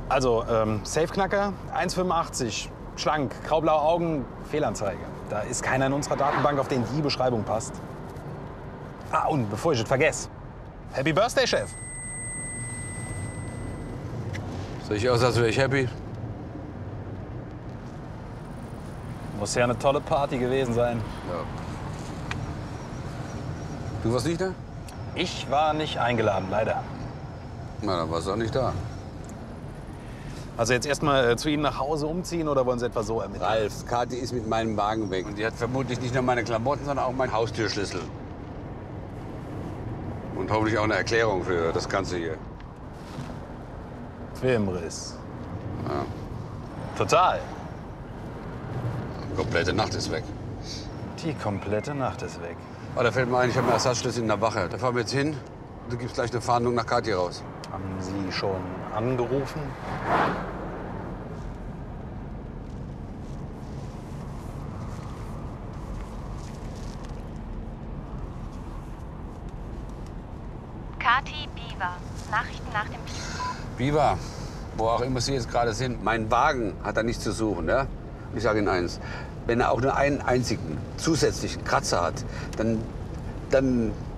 Also, Safeknacker, 1,85, schlank, graublaue Augen, Fehlanzeige. Da ist keiner in unserer Datenbank, auf den die Beschreibung passt. Ah, und bevor ich es vergesse, Happy Birthday, Chef. Sehe ich aus, als wäre ich happy? Muss ja eine tolle Party gewesen sein. Ja. Du warst nicht da? Ich war nicht eingeladen, leider. Na, dann warst du auch nicht da. Also jetzt erstmal zu Ihnen nach Hause umziehen oder wollen Sie etwa so ermitteln? Ralf, Kathi ist mit meinem Wagen weg. Und die hat vermutlich nicht nur meine Klamotten, sondern auch meinen Haustürschlüssel. Und hoffentlich auch eine Erklärung für das Ganze hier. Filmriss. Ja. Total. Die komplette Nacht ist weg. Die komplette Nacht ist weg. Oh, da fällt mir ein, ich habe einen Ersatzschlüssel in der Wache. Da fahren wir jetzt hin. Du gibst gleich eine Fahndung nach Kathi raus. Haben Sie schon angerufen? Kathi Biewer. Nachrichten nach dem Piep. Biber, wo auch immer Sie jetzt gerade sind, mein Wagen hat da nichts zu suchen. Ja? Ich sage Ihnen eins, wenn er auch nur einen einzigen zusätzlichen Kratzer hat, dann